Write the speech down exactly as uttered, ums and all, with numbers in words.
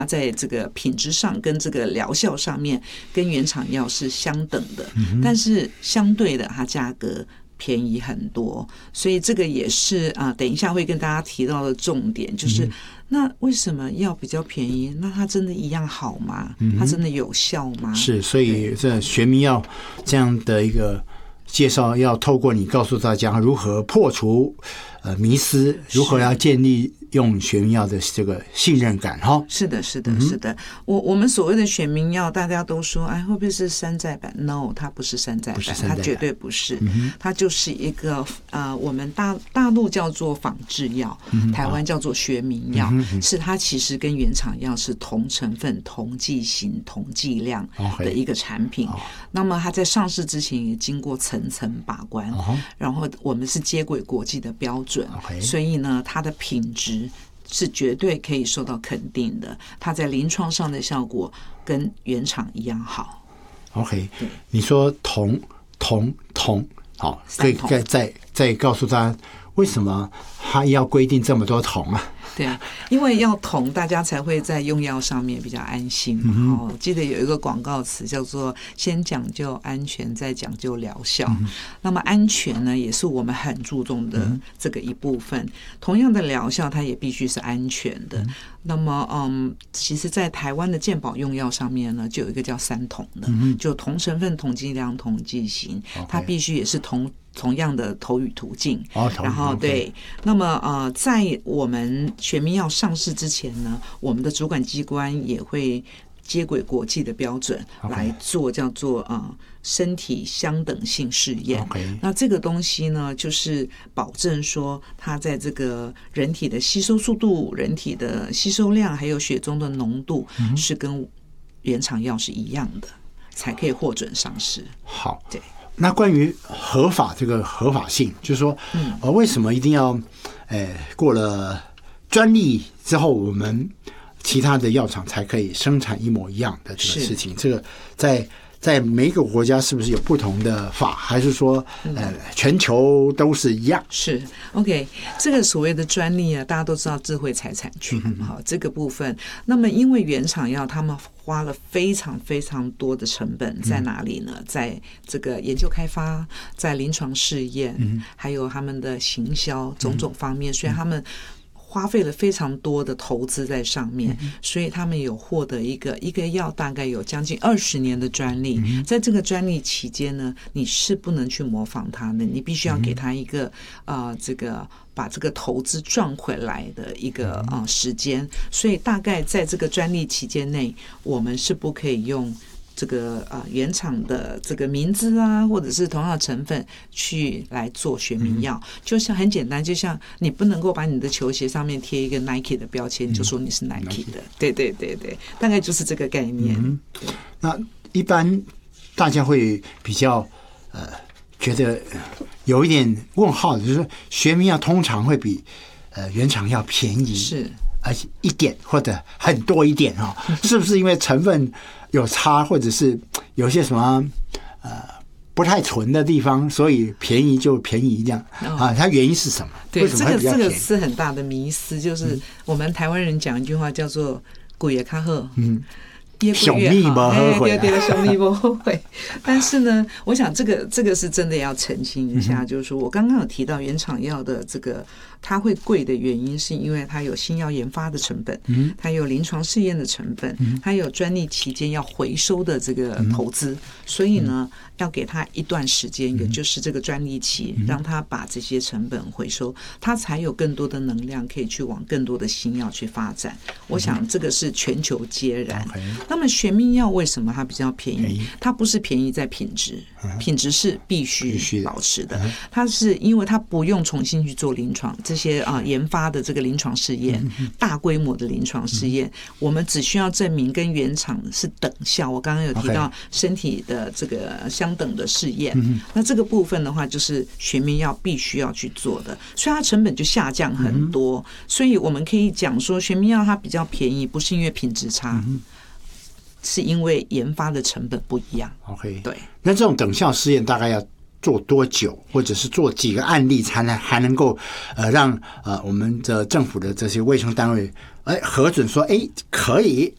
在这个品质上跟这个疗效上面跟原厂药是相等的，嗯、但是相对的它价格便宜很多，所以这个也是啊、呃，等一下会跟大家提到的重点，就是、嗯、那为什么药比较便宜？那它真的一样好吗？嗯、它真的有效吗？ 是，所以这学名药这样的一个介绍，要透过你告诉大家如何破除呃迷思，如何要建立用学名药的这个信任感哈。 是的，是的，是的。我我们所谓的学名药，大家都说，哎，会不会是山寨版 ？No， 它不是山寨版，它绝对不是。嗯、它就是一个呃，我们大大陆叫做仿制药，嗯、台湾叫做学名药，嗯、是它其实跟原厂药是同成分、同剂型、同剂量的一个产品。Okay. 那么它在上市之前也经过层层把关， uh-huh. 然后我们是接轨国际的标准， okay. 所以呢，它的品质是绝对可以受到肯定的，它在临床上的效果跟原厂一样好。 OK， 你说同同同，好，可以再再再告诉他为什么他要规定这么多同啊？ 对啊，因为要同，大家才会在用药上面比较安心。嗯、哦，记得有一个广告词叫做"先讲究安全，再讲究疗效"。嗯、那么安全呢，也是我们很注重的这个一部分。嗯、同样的疗效，它也必须是安全的。嗯、那么，嗯，其实，在台湾的健保用药上面呢，就有一个叫三同的，嗯、就同成分、同剂量、同剂型，它必须也是同。同样的投与途径， 哦、 然后对， okay. 那么呃，在我们学名药上市之前呢，我们的主管机关也会接轨国际的标准来做叫做呃身体相等性试验。 Okay. 那这个东西呢，就是保证说它在这个人体的吸收速度、人体的吸收量，还有血中的浓度，嗯、是跟原厂药是一样的，才可以获准上市。 好， 对。 那关于合法这个合法性，就是说，嗯，呃，为什么一定要，呃，过了专利之后，我们其他的药厂才可以生产一模一样的这个事情？这个在在每一个国家是不是有不同的法，还是说，呃，全球都是一样？ 是 OK， 这个所谓的专利啊，大家都知道智慧财产权，好、嗯、这个部分。那么因为原厂药他们花了非常非常多的成本在哪里呢？在这个研究开发，在临床试验，嗯、还有他们的行销种种方面，所以他们花费了非常多的投资在上面，嗯、所以他们有获得一个一个药大概有将近二十年的专利。嗯、在这个专利期间呢，你是不能去模仿它的，你必须要给他一个呃这个把这个投资赚回来的一个呃时间。所以大概在这个专利期间内，我们是不可以用这个呃原厂的这个名字啊，或者是同样的成分去来做学名药，嗯、就像很简单，就像你不能够把你的球鞋上面贴一个 Nike 的标签，嗯、就说你是 Nike 的，嗯、对对对对，大概就是这个概念。嗯、 那一般大家会比较呃觉得有一点问号的，就是说学名药通常会比呃原厂药便宜， 是而且一点或者很多一点哈、哦，是不是因为成分有差，或者是有些什么呃不太纯的地方，所以便宜就便宜这样、哦、啊？它原因是什么？ 对，这个这个是很大的迷思，就是我们台湾人讲一句话叫做“贵也较好”，嗯。 熊蜜不后悔， 对对，熊蜜不后悔。但是呢，我想这个这个是真的要澄清一下，嗯、就是说我刚刚有提到原厂药的这个它会贵的原因，是因为它有新药研发的成本，嗯、它有临床试验的成本，嗯、它有专利期间要回收的这个投资，嗯、所以呢，要给它一段时间，也就是这个专利期，嗯、让它把这些成本回收，它才有更多的能量可以去往更多的新药去发展。我想这个是全球皆然。嗯那么学名药为什么它比较便宜？它不是便宜在品质，品质是必须保持的。它是因为它不用重新去做临床这些啊研发的这个临床试验，大规模的临床试验，我们只需要证明跟原厂是等效。我刚刚有提到身体的这个相等的试验，那这个部分的话，就是学名药必须要去做的，所以它成本就下降很多。所以我们可以讲说，学名药它比较便宜，不是因为品质差。是因为研发的成本不一样。 OK， 对。 那这种等效试验大概要做多久，或者是做几个案例才能还能够呃让呃我们的政府的这些卫生单位哎核准说哎可以